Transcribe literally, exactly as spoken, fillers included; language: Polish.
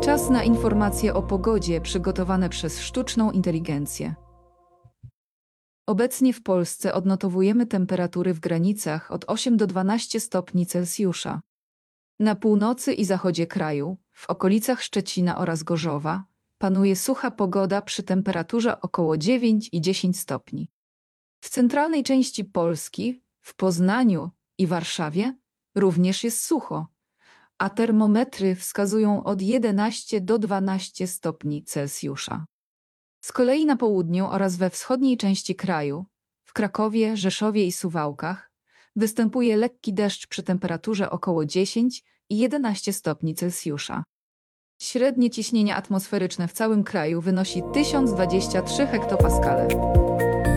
Czas na informacje o pogodzie przygotowane przez sztuczną inteligencję. Obecnie w Polsce odnotowujemy temperatury w granicach od ośmiu do dwunastu stopni Celsjusza. Na północy i zachodzie kraju, w okolicach Szczecina oraz Gorzowa, panuje sucha pogoda przy temperaturze około dziewięć i dziesięć stopni. W centralnej części Polski, w Poznaniu i Warszawie, również jest sucho, a termometry wskazują od jedenastu do dwunastu stopni Celsjusza. Z kolei na południu oraz we wschodniej części kraju, w Krakowie, Rzeszowie i Suwałkach, występuje lekki deszcz przy temperaturze około dziesięć i jedenastu stopni Celsjusza. Średnie ciśnienie atmosferyczne w całym kraju wynosi tysiąc dwadzieścia trzy hektopaskale.